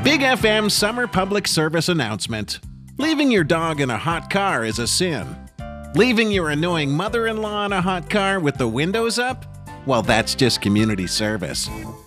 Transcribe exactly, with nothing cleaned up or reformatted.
Big F M summer public service announcement. Leaving your dog in a hot car is a sin. Leaving your annoying mother-in-law in a hot car with the windows up? Well, that's just community service.